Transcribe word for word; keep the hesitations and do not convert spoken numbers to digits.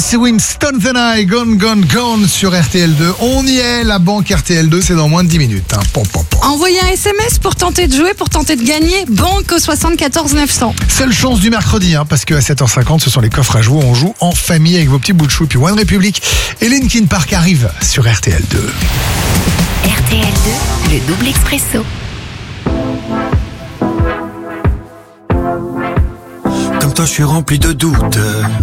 c'est Winston Zenai, Gone, Gone, Gone sur R T L deux. On y est, la banque R T L deux, c'est dans moins de dix minutes. Hein. Pom, pom, pom. Envoyez un S M S pour tenter de jouer, pour tenter de gagner. Banque au soixante-quatorze neuf cents. Seule chance du mercredi, hein, parce qu'à sept heures cinquante, ce sont les coffres à jouer. On joue en famille avec vos petits bouts de chou. Et puis One Republic et Linkin Park arrivent sur R T L deux. R T L deux, le double expresso. Comme toi, je suis rempli de doutes.